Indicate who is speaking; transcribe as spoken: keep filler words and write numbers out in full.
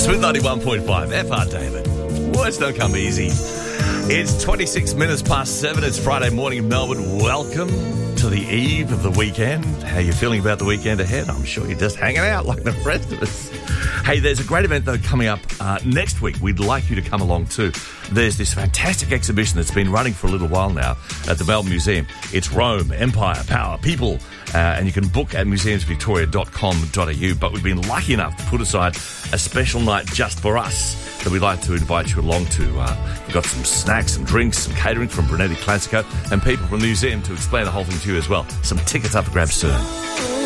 Speaker 1: Smith ninety-one point five, F R David. Words don't come easy. It's twenty-six minutes past seven. It's Friday morning in Melbourne. Welcome to the eve of the weekend. How are you feeling about the weekend ahead? I'm sure you're just hanging out like the rest of us. Hey, there's a great event, though, coming up uh, next week. We'd like you to come along, too. There's this fantastic exhibition that's been running for a little while now at the Melbourne Museum. It's Rome, Empire, Power, People. Uh, and you can book at museums victoria dot com dot a u. But we've been lucky enough to put aside a special night just for us that we'd like to invite you along to. Uh, we've got some snacks, some drinks, some catering from Brunetti Classico, and people from the museum to explain the whole thing to you as well. Some tickets up for grabs soon.